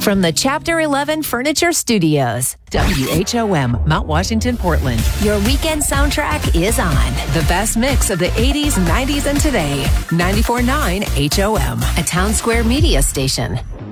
From the Chapter 11 Furniture Studios, WHOM, Mount Washington, Portland. Your weekend soundtrack is on. The best mix of the 80s, 90s, and today. 94.9 HOM, a Town Square media station.